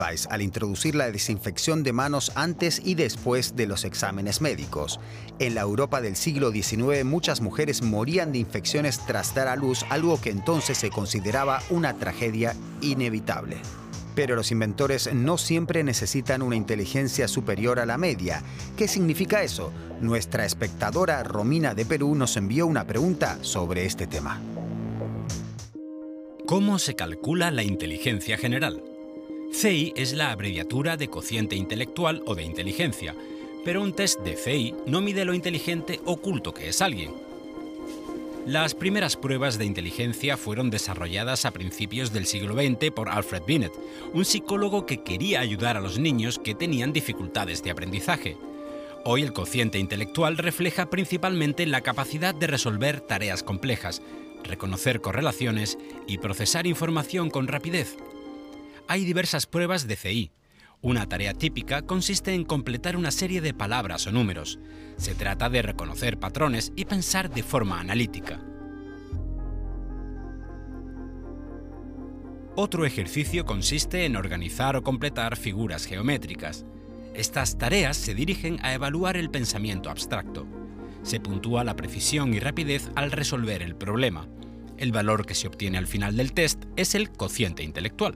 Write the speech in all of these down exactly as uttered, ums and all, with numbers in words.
al introducir la desinfección de manos antes y después de los exámenes médicos. En la Europa del siglo diecinueve, muchas mujeres morían de infecciones tras dar a luz, algo que entonces se consideraba una tragedia inevitable. Pero los inventores no siempre necesitan una inteligencia superior a la media. ¿Qué significa eso? Nuestra espectadora Romina de Perú nos envió una pregunta sobre este tema. ¿Cómo se calcula la inteligencia general? C I es la abreviatura de cociente intelectual o de inteligencia, pero un test de C I no mide lo inteligente o culto que es alguien. Las primeras pruebas de inteligencia fueron desarrolladas a principios del siglo veinte por Alfred Binet, un psicólogo que quería ayudar a los niños que tenían dificultades de aprendizaje. Hoy el cociente intelectual refleja principalmente la capacidad de resolver tareas complejas, reconocer correlaciones y procesar información con rapidez. Hay diversas pruebas de C I. Una tarea típica consiste en completar una serie de palabras o números. Se trata de reconocer patrones y pensar de forma analítica. Otro ejercicio consiste en organizar o completar figuras geométricas. Estas tareas se dirigen a evaluar el pensamiento abstracto. Se puntúa la precisión y rapidez al resolver el problema. El valor que se obtiene al final del test es el cociente intelectual.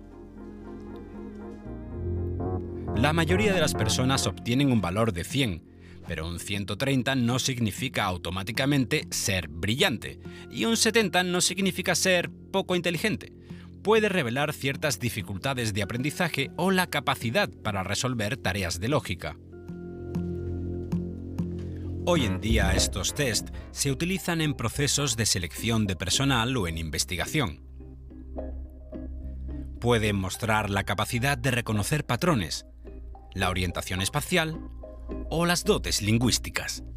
La mayoría de las personas obtienen un valor de cien, pero un ciento treinta no significa automáticamente ser brillante y un setenta no significa ser poco inteligente. Puede revelar ciertas dificultades de aprendizaje o la capacidad para resolver tareas de lógica. Hoy en día estos test se utilizan en procesos de selección de personal o en investigación. Pueden mostrar la capacidad de reconocer patrones, la orientación espacial o las dotes lingüísticas.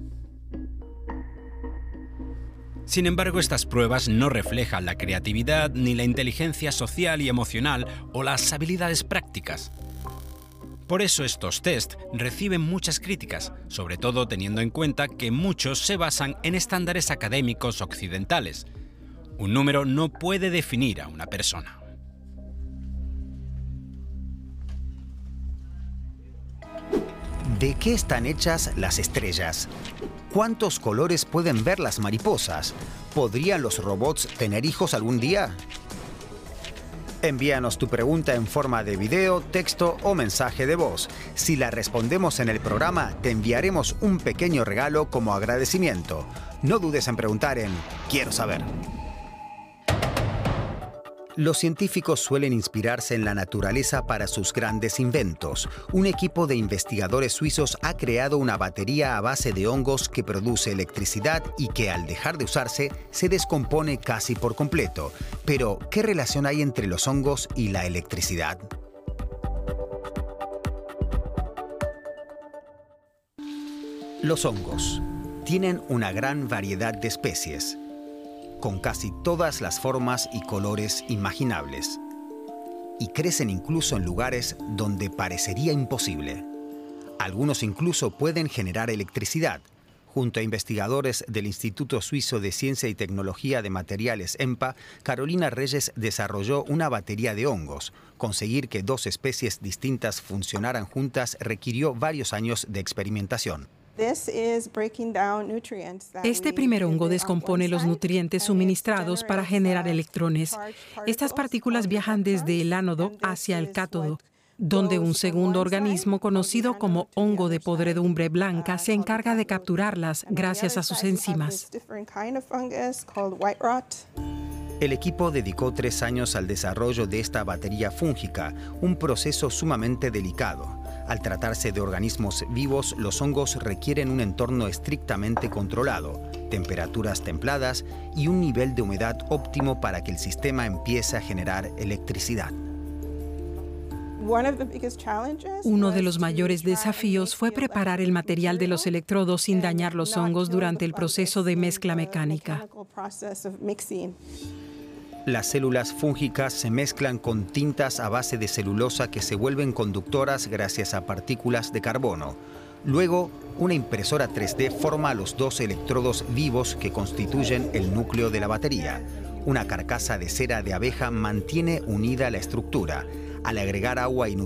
Sin embargo, estas pruebas no reflejan la creatividad ni la inteligencia social y emocional o las habilidades prácticas. Por eso estos test reciben muchas críticas, sobre todo teniendo en cuenta que muchos se basan en estándares académicos occidentales. Un número no puede definir a una persona. ¿De qué están hechas las estrellas? ¿Cuántos colores pueden ver las mariposas? ¿Podrían los robots tener hijos algún día? Envíanos tu pregunta en forma de video, texto o mensaje de voz. Si la respondemos en el programa, te enviaremos un pequeño regalo como agradecimiento. No dudes en preguntar en Quiero saber. Los científicos suelen inspirarse en la naturaleza para sus grandes inventos. Un equipo de investigadores suizos ha creado una batería a base de hongos que produce electricidad y que al dejar de usarse se descompone casi por completo. Pero, ¿qué relación hay entre los hongos y la electricidad? Los hongos tienen una gran variedad de especies, con casi todas las formas y colores imaginables, y crecen incluso en lugares donde parecería imposible. Algunos incluso pueden generar electricidad. Junto a investigadores del Instituto Suizo de Ciencia y Tecnología de Materiales EMPA, Carolina Reyes desarrolló una batería de hongos. Conseguir que dos especies distintas funcionaran juntas requirió varios años de experimentación. Este primer hongo descompone los nutrientes suministrados para generar electrones. Estas partículas viajan desde el ánodo hacia el cátodo, donde un segundo organismo conocido como hongo de podredumbre blanca se encarga de capturarlas gracias a sus enzimas. El equipo dedicó tres años al desarrollo de esta batería fúngica, un proceso sumamente delicado. Al tratarse de organismos vivos, los hongos requieren un entorno estrictamente controlado, temperaturas templadas y un nivel de humedad óptimo para que el sistema empiece a generar electricidad. Uno de los mayores desafíos fue preparar el material de los electrodos sin dañar los hongos durante el proceso de mezcla mecánica. Las células fúngicas se mezclan con tintas a base de celulosa que se vuelven conductoras gracias a partículas de carbono. Luego, una impresora tres D forma los dos electrodos vivos que constituyen el núcleo de la batería. Una carcasa de cera de abeja mantiene unida la estructura. al agregar agua y nutrientes